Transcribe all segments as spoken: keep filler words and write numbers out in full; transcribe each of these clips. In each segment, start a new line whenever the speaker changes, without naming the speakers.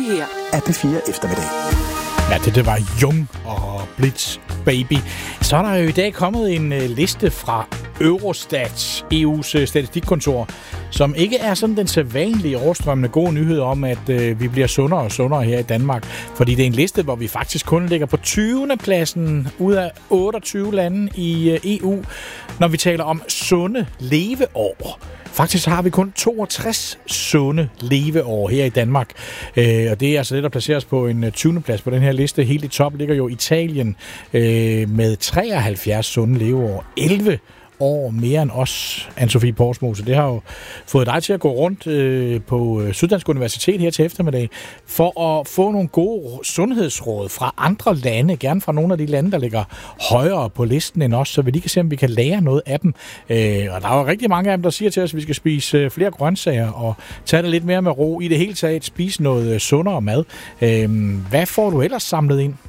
her er P fire Eftermiddag.
Ja, det, det var Jung og Blitz Baby. Så er der jo i dag kommet en uh, liste fra Eurostat, E U's uh, statistikkontor, som ikke er sådan den sædvanlige overstrømmende gode nyhed om, at uh, vi bliver sundere og sundere her i Danmark. Fordi det er en liste, hvor vi faktisk kun ligger på tyvende pladsen ud af otteogtyve lande i uh, E U, når vi taler om sunde leveår. Faktisk har vi kun toogtres sunde leveår her i Danmark. Øh, og det er altså det, der placeres på en tyvende plads på den her liste. Helt i top ligger jo Italien øh, med treoghalvfjerds sunde leveår. elleve år mere end os, Anne-Sophie Porsmose. Det har jo fået dig til at gå rundt øh, på Syddansk Universitet her til eftermiddag for at få nogle gode sundhedsråd fra andre lande, gerne fra nogle af de lande, der ligger højere på listen end os, så vi lige kan se, om vi kan lære noget af dem. Øh, og der er jo rigtig mange af dem, der siger til os, at vi skal spise flere grøntsager og tage det lidt mere med ro. I det hele taget spise noget sundere mad. Øh, hvad får du ellers samlet ind?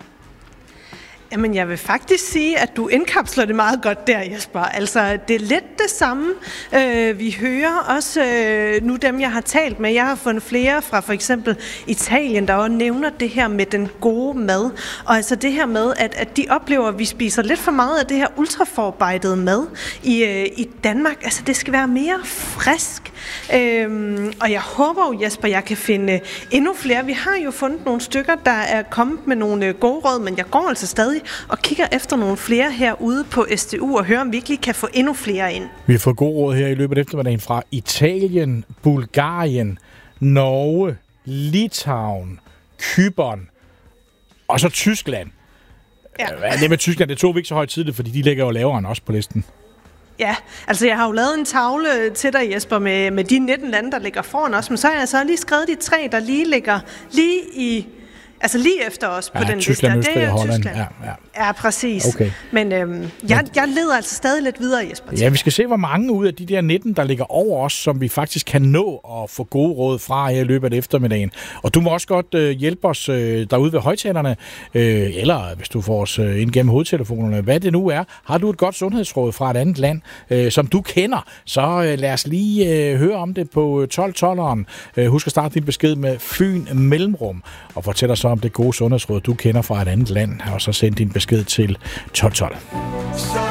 Jamen, jeg vil faktisk sige, at du indkapsler det meget godt der, Jesper. Altså, det er lidt det samme. Øh, vi hører også øh, nu dem, jeg har talt med. Jeg har fundet flere fra for eksempel Italien, der også nævner det her med den gode mad. Og altså det her med, at, at de oplever, at vi spiser lidt for meget af det her ultraforarbejdede mad i, øh, i Danmark. Altså, det skal være mere frisk. Øh, og jeg håber jo, Jesper, jeg kan finde endnu flere. Vi har jo fundet nogle stykker, der er kommet med nogle gode råd, men jeg går altså stadig og kigger efter nogle flere herude på S D U og hører, om vi ikke kan få endnu flere ind.
Vi har fået gode råd her i løbet af eftermiddagen fra Italien, Bulgarien, Norge, Litauen, Cypern og så Tyskland. Ja. Det med Tyskland, det tog vi ikke så højt tidligt, fordi de ligger jo lavere end os på listen.
Ja, altså jeg har jo lavet en tavle til dig, Jesper, med, med de nitten lande, der ligger foran os, men så har jeg så lige skrevet de tre, der lige ligger lige i... Altså lige efter os på
ja,
den
Tyskland,
liste.
Østrig og Holland.
Tyskland.
Ja, ja.
ja, præcis.
Okay.
Men øhm, jeg, jeg leder altså stadig lidt videre, Jesper.
Ja, vi skal se, hvor mange ud af de der nitten, der ligger over os, som vi faktisk kan nå at få gode råd fra her i løbet af eftermiddagen. Og du må også godt øh, hjælpe os øh, derude ved højtalerne, øh, eller hvis du får os øh, ind gennem hovedtelefonerne, hvad det nu er. Har du et godt sundhedsråd fra et andet land, øh, som du kender, så øh, lad os lige øh, høre om det på tolv tolveren. Øh, husk at starte din besked med Fyn Mellemrum, og fortæl os så om det gode sundhedsråd, du kender fra et andet land, og så send din besked til tolv tolv.